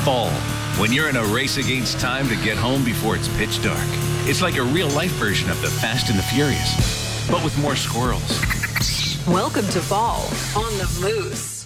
Fall, when you're in a race against time to get home before it's pitch dark. It's like a real-life version of the Fast and the Furious, but with more squirrels. Welcome to fall on the Moose.